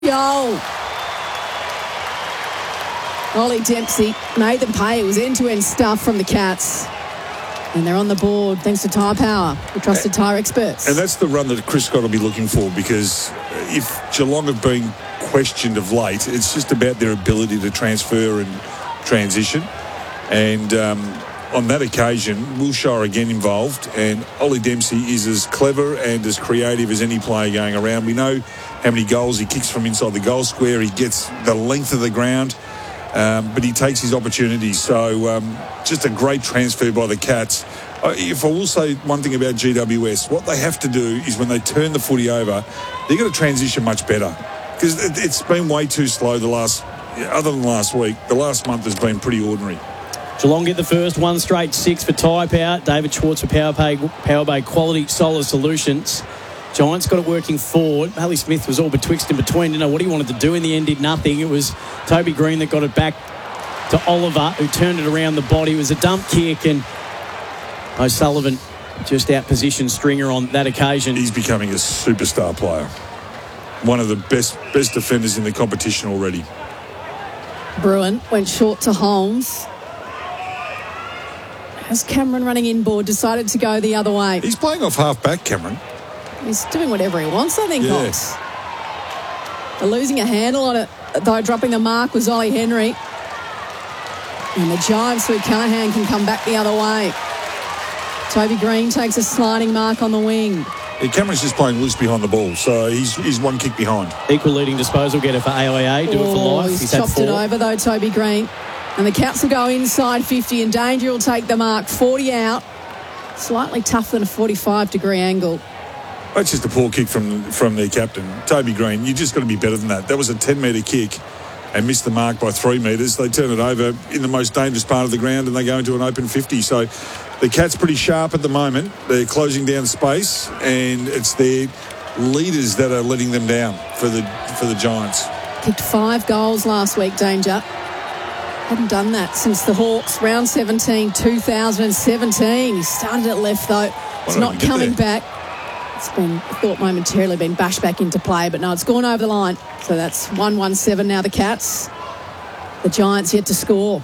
Goal. Ollie Dempsey made them pay. It was end-to-end stuff from the Cats. And they're on the board thanks to Tyre Power, the trusted tyre experts. And that's the run that Chris Scott will be looking for, because if Geelong have been questioned of late, it's just about their ability to transfer and transition. And on that occasion, Wilshire again involved, and Ollie Dempsey is as clever and as creative as any player going around. We know how many goals he kicks from inside the goal square. He gets the length of the ground. But he takes his opportunities. So just a great transfer by the Cats. If I will say one thing about GWS, what they have to do is when they turn the footy over, they've got to transition much better, because it's been way too slow other than last week. The last month has been pretty ordinary. Geelong get the first, one straight 6 for Tyre Power. David Schwartz for Power Bay Quality Solar Solutions. Giants got it working forward. Bailey Smith was all betwixt and between. Didn't know what he wanted to do. In the end, did nothing. It was Toby Green that got it back to Oliver, who turned it around the body. It was a dump kick, and O'Sullivan just out-positioned Stringer on that occasion. He's becoming a superstar player. One of the best defenders in the competition already. Bruin went short to Holmes. As Cameron running inboard decided to go the other way. He's playing off half-back, Cameron. He's doing whatever he wants, I think, yeah. Cox. But losing a handle on it, though, dropping the mark was Ollie Henry. And the Giants, through Callahan, can come back the other way. Toby Green takes a sliding mark on the wing. Yeah, Cameron's just playing loose behind the ball, so he's one kick behind. Equal leading disposal getter for AIA. Do it for life. He's chopped it over, though, Toby Green. And the Cats will go inside 50, and Danger will take the mark. 40 out. Slightly tougher than a 45-degree angle. That's just a poor kick from their captain, Toby Green. You just got to be better than that. That was a 10-metre kick and missed the mark by 3 metres. They turn it over in the most dangerous part of the ground, and they go into an open 50. So the Cats pretty sharp at the moment. They're closing down space, and it's their leaders that are letting them down for the Giants. Kicked 5 goals last week, Danger. Hadn't done that since the Hawks, round 17, 2017. He started at left, though. It's not coming back. It's been, I thought, momentarily been bashed back into play, but no, it's gone over the line. So that's 1-1-7 now, the Cats. The Giants yet to score.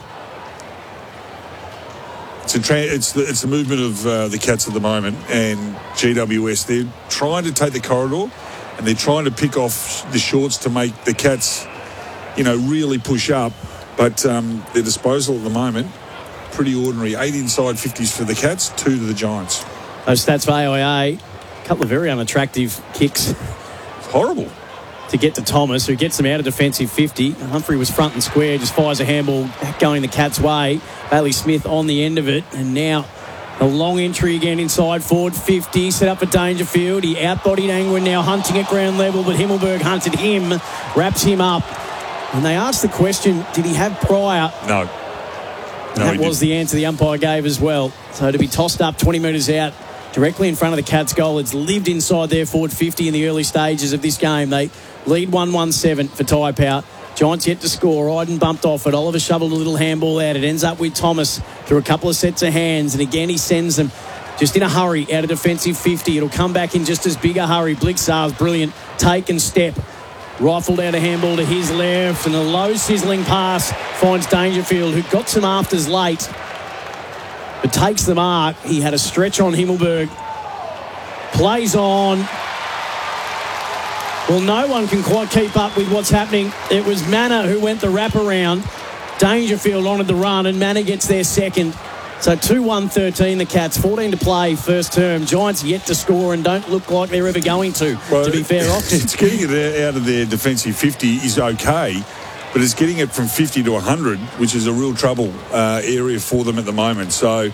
It's the movement of the Cats at the moment, and GWS, they're trying to take the corridor, and they're trying to pick off the shorts to make the Cats, really push up. But their disposal at the moment, pretty ordinary. 8 inside 50s for the Cats, 2 to the Giants. Those stats for AIA. A couple of very unattractive kicks. It's horrible. To get to Thomas, who gets them out of defensive 50. Humphrey was front and square, just fires a handball going the Cats' way. Bailey Smith on the end of it. And now a long entry again inside forward 50. Set up for Dangerfield. He outbodied Angwin, now hunting at ground level, but Himmelberg hunted him, wraps him up. And they asked the question, did he have prior? No. That was the answer the umpire gave as well. So to be tossed up 20 metres out, directly in front of the Cats' goal. It's lived inside their forward 50 in the early stages of this game. They lead 1-1-7 for Tyre Power. Giants yet to score. Iden bumped off it. Oliver shoveled a little handball out. It ends up with Thomas through a couple of sets of hands. And again, he sends them just in a hurry out of defensive 50. It'll come back in just as big a hurry. Blixar's brilliant take and step. Rifled out a handball to his left. And a low sizzling pass finds Dangerfield, who got some afters late, but takes the mark. He had a stretch on Himmelberg. Plays on. Well, no one can quite keep up with what's happening. It was Manor who went the wraparound. Dangerfield honoured the run, and Manor gets their second. So 2-1-13, the Cats. 14 to play, first term. Giants yet to score and don't look like they're ever going to be fair. It's getting it out of their defensive 50 is okay, but it's getting it from 50 to 100, which is a real trouble area for them at the moment. So,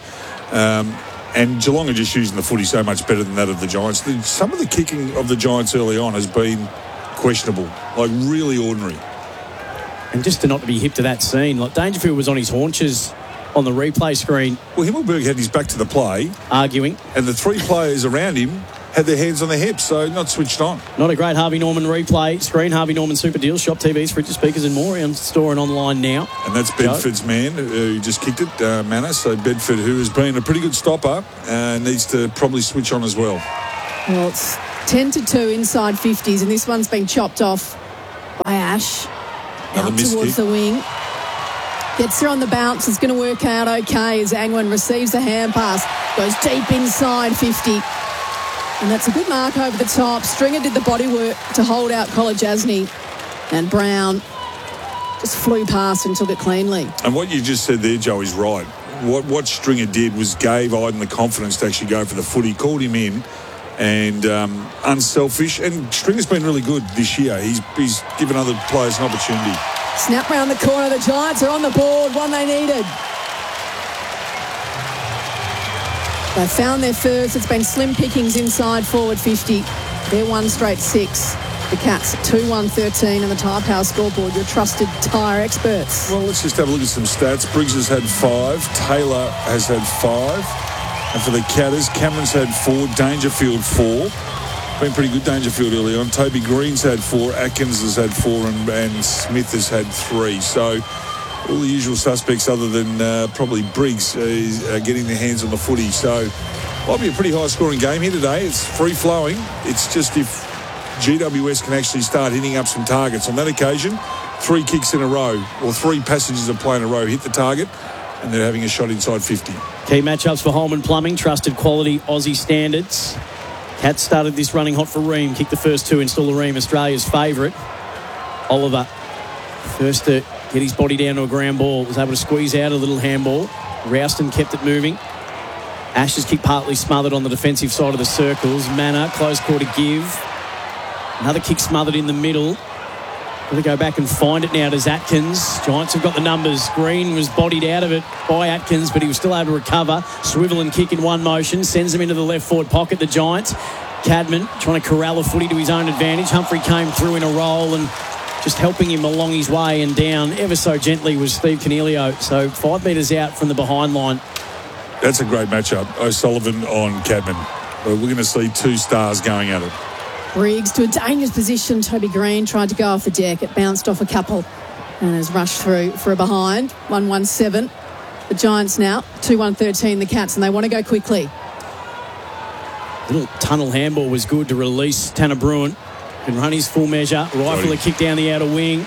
and Geelong are just using the footy so much better than that of the Giants. Some of the kicking of the Giants early on has been questionable, like really ordinary. And just to not be hip to that scene, like Dangerfield was on his haunches on the replay screen. Well, Himmelberg had his back to the play. Arguing. And the 3 players around him had their hands on their hips, so not switched on. Not a great Harvey Norman replay screen. Harvey Norman Super Deals, shop TVs, fridges, speakers and more. On store and online now. And that's Bedford's man who just kicked it, Manor. So Bedford, who has been a pretty good stopper, needs to probably switch on as well. Well, it's 10-2 inside 50s, and this one's been chopped off Ash out towards the wing. Gets her on the bounce. It's going to work out okay as Angwin receives the hand pass. Goes deep inside 50. And that's a good mark over the top. Stringer did the body work to hold out Kolodjasny. And Brown just flew past and took it cleanly. And what you just said there, Joe, is right. What Stringer did was gave Iden the confidence to actually go for the footy, called him in, and unselfish. And Stringer's been really good this year. He's given other players an opportunity. Snap round the corner. The Giants are on the board. One they needed. They found their first. It's been slim pickings inside forward 50. They're one straight 6. The Cats 2-1-13 on the Tyre Power scoreboard. Your trusted tyre experts. Well, let's just have a look at some stats. Briggs has had 5. Taylor has had 5. And for the Catters, Cameron's had 4. Dangerfield 4. Been pretty good, Dangerfield, early on. Toby Green's had 4. Atkins has had 4. And Smith has had 3. So all the usual suspects other than probably Briggs are getting their hands on the footy. So might be a pretty high-scoring game here today. It's free-flowing. It's just if GWS can actually start hitting up some targets. On that occasion, 3 kicks in a row, or 3 passages of play in a row hit the target, and they're having a shot inside 50. Key matchups for Holman Plumbing, trusted quality Aussie standards. Cats started this running hot for Ream, kicked the first 2, install the Ream, Australia's favourite. Oliver, first to get his body down to a ground ball, was able to squeeze out a little handball. Rouston kept it moving. Ash's kick partly smothered on the defensive side of the circles. Manor, close quarter give. Another kick smothered in the middle. Going to go back and find it now to Atkins. Giants have got the numbers. Green was bodied out of it by Atkins, but he was still able to recover. Swivel and kick in one motion. Sends him into the left forward pocket, the Giants. Cadman trying to corral the footy to his own advantage. Humphrey came through in a roll and just helping him along his way, and down ever so gently was Steve Cornelio. So 5 metres out from the behind line. That's a great matchup. O'Sullivan on Cadman. We're going to see 2 stars going at it. Briggs to a dangerous position. Toby Green tried to go off the deck. It bounced off a couple and has rushed through for a behind. 1-1-7. The Giants now 2-1-13 the Cats, and they want to go quickly. Little tunnel handball was good to release Tanner Bruin. Can run his full measure. Rifle a kick down the outer wing.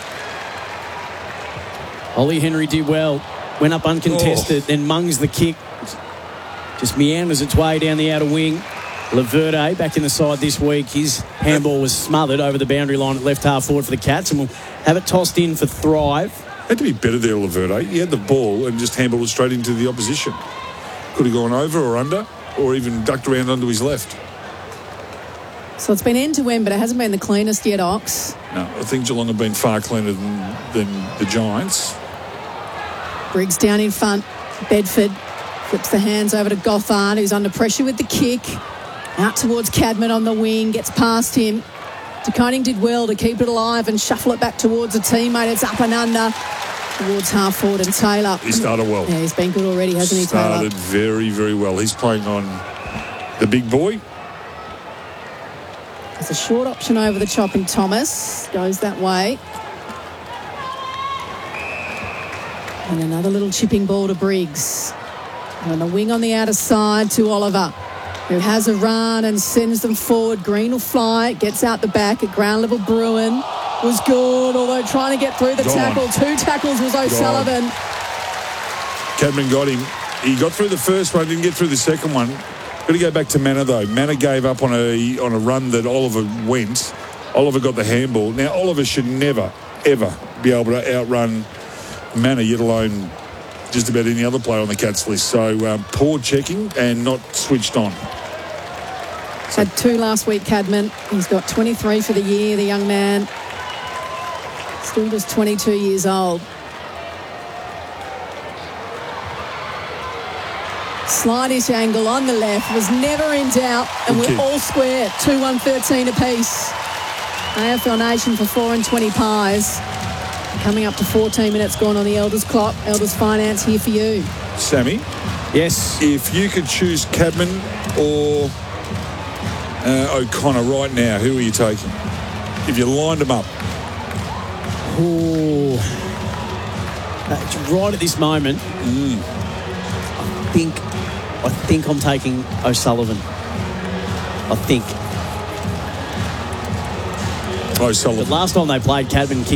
Ollie Henry did well. Went up uncontested. Then Mungs the kick. Just meanders its way down the outer wing. Laverde back in the side this week. His handball was smothered over the boundary line at left half forward for the Cats, and we'll have it tossed in for Thrive. Had to be better there, Laverde. He had the ball and just handballed it straight into the opposition. Could have gone over or under, or even ducked around onto his left. So it's been end to end, but it hasn't been the cleanest yet, Ox. No, I think Geelong have been far cleaner than the Giants. Briggs down in front. Bedford flips the hands over to Gothard, who's under pressure with the kick. Out towards Cadman on the wing, gets past him. De Koning did well to keep it alive and shuffle it back towards a teammate. It's up and under towards half forward, and Taylor. He started well. Yeah, he's been good already, hasn't he, Taylor? Started very, very well. He's playing on the big boy. There's a short option over the chopping. Thomas goes that way. And another little chipping ball to Briggs. And on the wing on the outer side to Oliver, who has a run and sends them forward. Green will fly. Gets out the back at ground level. Bruin was good, although trying to get through the tackle. 2 tackles was O'Sullivan. Cadman got him. He got through the first one, didn't get through the second one. Got to go back to Manor, though. Manor gave up on a run that Oliver went. Oliver got the handball. Now, Oliver should never, ever be able to outrun Manor, yet alone just about any other player on the Cats list. So poor checking and not switched on. Had 2 last week, Cadman. He's got 23 for the year, the young man. Still just 22 years old. Slightish angle on the left, was never in doubt, and we're all square. 2-1-13 apiece. AFL Nation for 4 and 20 pies. Coming up to 14 minutes gone on the Elders clock. Elders Finance here for you. Sammy? Yes? If you could choose Cadman or O'Connor right now, who are you taking? If you lined them up. Ooh. Right at this moment, I think I'm taking O'Sullivan. I think. O'Sullivan. But last time they played, Cadman